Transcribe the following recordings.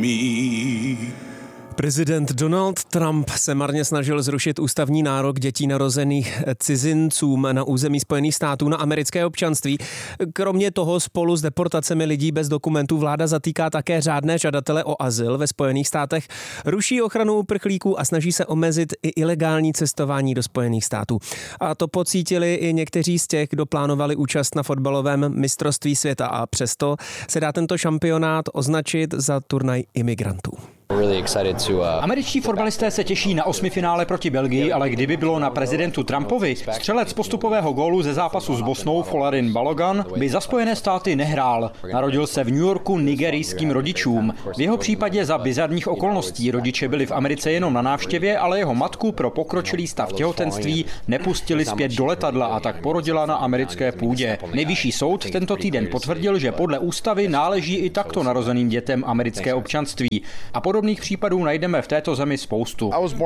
me. Prezident Donald Trump se marně snažil zrušit ústavní nárok dětí narozených cizincům na území Spojených států na americké občanství. Kromě toho spolu s deportacemi lidí bez dokumentů vláda zatýká také řádné žadatele o azyl ve Spojených státech, ruší ochranu uprchlíků a snaží se omezit i ilegální cestování do Spojených států. A to pocítili i někteří z těch, kdo plánovali účast na fotbalovém mistrovství světa, a přesto se dá tento šampionát označit za turnaj imigrantů. Američtí fotbalisté se těší na osmifinále proti Belgii, ale kdyby bylo na prezidentu Trumpovi, střelec postupového gólu ze zápasu s Bosnou Folarin Balogun by za Spojené státy nehrál. Narodil se v New Yorku nigerijským rodičům. V jeho případě za bizarních okolností rodiče byli v Americe jenom na návštěvě, ale jeho matku pro pokročilý stav těhotenství nepustili zpět do letadla a tak porodila na americké půdě. Nejvyšší soud tento týden potvrdil, že podle ústavy náleží i takto narozeným dětem americké občanství. A podobných případů najdeme v této zemi spoustu.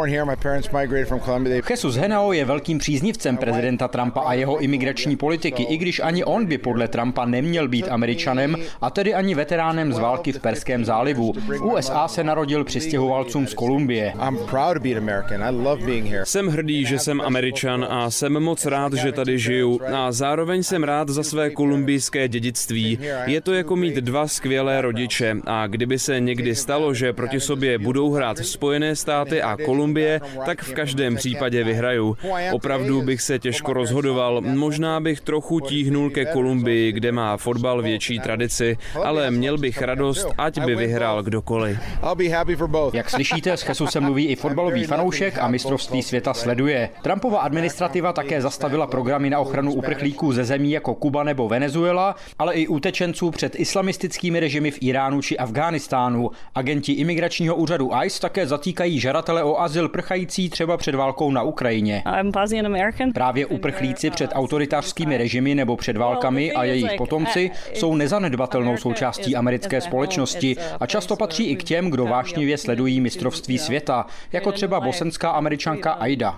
Jesus Henao je velkým příznivcem prezidenta Trumpa a jeho imigrační politiky, i když ani on by podle Trumpa neměl být Američanem, a tedy ani veteránem z války v Perském zálivu. V USA se narodil přistěhovalcům z Kolumbie. Jsem hrdý, že jsem Američan a jsem moc rád, že tady žiju, a zároveň jsem rád za své kolumbijské dědictví. Je to jako mít dva skvělé rodiče, a kdyby se někdy stalo, že proti sobě budou hrát Spojené státy a Kolumbie, tak v každém případě vyhraju. Opravdu bych se těžko rozhodoval, možná bych trochu tíhnul ke Kolumbii, kde má fotbal větší tradici, ale měl bych radost, ať by vyhrál kdokoliv. Jak slyšíte, s Jesusem mluví i fotbalový fanoušek a mistrovství světa sleduje. Trumpova administrativa také zastavila programy na ochranu uprchlíků ze zemí jako Kuba nebo Venezuela, ale i utečenců před islamistickými režimy v Iránu či Afghánistánu. Agenti imigračního úřadu ICE také zatýkají žadatele o azyl prchající třeba před válkou na Ukrajině. Právě uprchlíci před autoritářskými režimy nebo před válkami a jejich potomci jsou nezanedbatelnou součástí americké společnosti a často patří i k těm, kdo vášnivě sledují mistrovství světa, jako třeba bosenská Američanka Aida.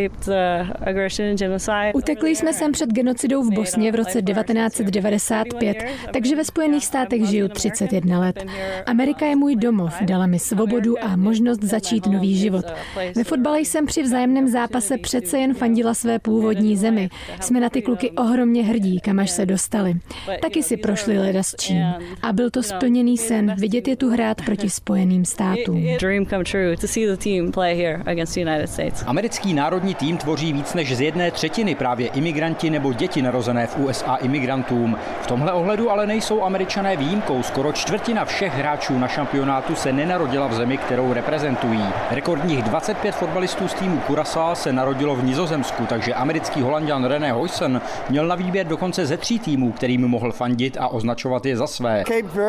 Utekli jsme sem před genocidou v Bosně v roce 1995, takže ve Spojených státech žiju 31 let. Amerika je můj domov, dala mi svobodu a možnost začít nový život. Ve fotbale jsem při vzájemném zápase přece jen fandila své původní zemi. Jsme na ty kluky ohromně hrdí, kam až se dostali. Taky si prošli leda s čím. A byl to splněný sen vidět je tu hrát proti Spojeným státům. Americký národní tým tvoří víc než z 1/3 právě imigranti nebo děti narozené v USA imigrantům. V tomhle ohledu ale nejsou Američané výjimkou. Skoro čtvrtina všech hráčů na šampionátu se nenarodila v zemi, kterou reprezentují. Rekordních 25 fotbalistů z týmu Curaçao se narodilo v Nizozemsku, takže americký Holanďan René Huyssen měl na výběr dokonce ze 3 týmů, kterým mohl fandit a označovat je za své.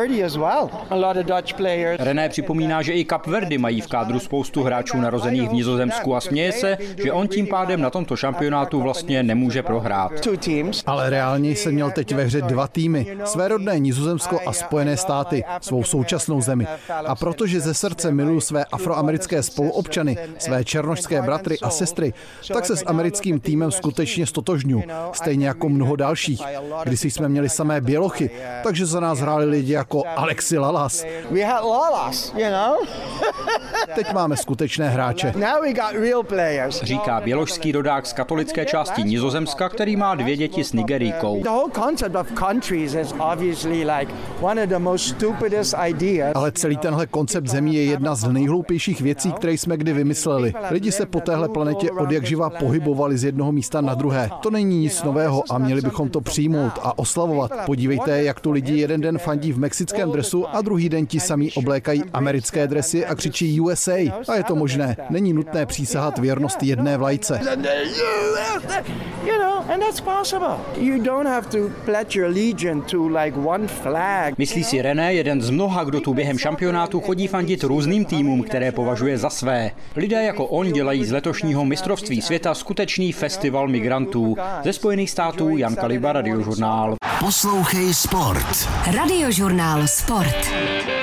René připomíná, že i Kapverdy mají v kádru spoustu hráčů narozených v Nizozemsku a směje se, že on tím pádem na tomto šampionátu vlastně nemůže prohrát. Ale reálně jsem měl teď ve hře 2 týmy, své rodné Nizozemsko a Spojené státy, svou současnou zemi. A protože ze srdce miluju své afroamerické spoluobčany, své černošské bratry a sestry, tak se s americkým týmem skutečně stotožňuji, stejně jako mnoho dalších. Kdysi jsme měli samé bělochy, takže za nás hráli lidi jako Alexi Lalas. Teď máme skutečné hráče. Říká běložský rodák z katolické části Nizozemska, který má 2 děti s Nigerijkou. Ale celý tenhle koncept zemí je jedna z nejhloupějších věcí, které jsme kdy vymysleli. Lidi se po téhle planetě odjakživa pohybovali z jednoho místa na druhé. To není nic nového a měli bychom to přijmout a oslavovat. Podívejte, jak tu lidi jeden den fandí v mexickém dresu a druhý den ti samí oblékají americké dresy a křičí USA. A je to možné. Není nutné přísahat věrnost jedné vlajce. Myslí si René, jeden z mnoha, kdo tu během šampionátu chodí fandit různým týmům, které považuje za své. Lidé jako on dělají z letošního mistrovství světa skutečný festival migrantů. Ze Spojených států Jan Kaliba, Radiožurnál. Poslouchej sport. Radiožurnál Sport.